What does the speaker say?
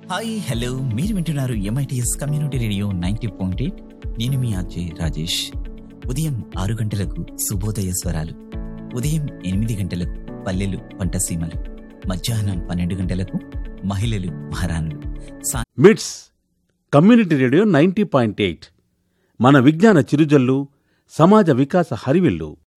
Hi hello మీరు వింటున్నారు MITS community radio 90.8. నేను మీ అజయ్ రాజేష్. ఉదయం 6 గంటలకు శుభోదయ స్వరాలు, ఉదయం 8 గంటలకు పల్లెలు పంటసీమలు, మధ్యాహ్నం 12 గంటలకు మహిళలు మహారాణులు. మిట్స్ కమ్యూనిటీ రేడియో 90.8 మన విజ్ఞాన చిరుజల్లు, సమాజ వికాస హరివిల్లు.